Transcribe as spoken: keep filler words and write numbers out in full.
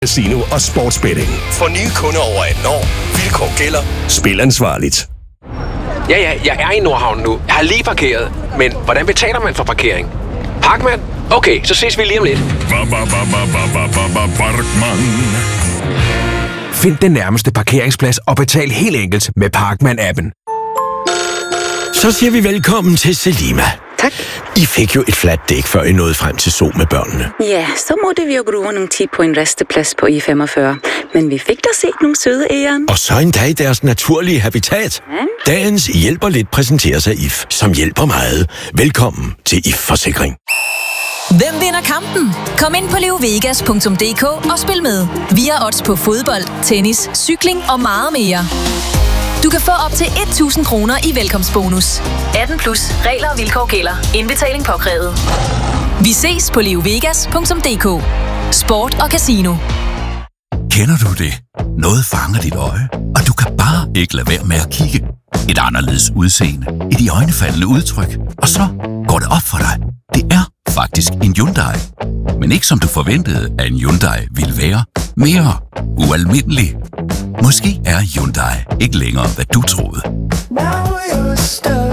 Casino og sportsbetting. For nye kunder over atten år. Vilkår gælder. Spil ansvarligt. Ja, ja, jeg er i Nordhavn nu. Jeg har lige parkeret. Men hvordan betaler man for parkering? Parkmand? Okay, så ses vi lige om lidt. Find den nærmeste parkeringsplads og betal helt enkelt med Parkman-appen. Så siger vi velkommen til Selima. Tak. I fik jo et fladt dæk, før I nåede frem til Zoo med børnene. Ja, så måtte vi jo bruge nogle tid på en resteplads på I femogfyrre. Men vi fik da set nogle søde æren. Og så endda i deres naturlige habitat. Ja. Dagens Hjælper Lidt præsenteres af I F, som hjælper meget. Velkommen til I F-forsikring. Hvem vinder kampen? Kom ind på leovegas punktum d k og spil med. Vi har odds på fodbold, tennis, cykling og meget mere. Du kan få op til tusind kroner i velkomstbonus. atten plus. Regler og vilkår gælder. Indbetaling påkrævet. Vi ses på leovegas punktum d k. Sport og casino. Kender du det? Noget fanger dit øje, og du kan bare ikke lade være med at kigge. Et anderledes udseende. Et iøjnefaldende udtryk. Og så går det op for dig. Det er faktisk en Hyundai. Men ikke som du forventede, at en Hyundai ville være. Mere ualmindelig. Måske er Hyundai ikke længere, hvad du troede.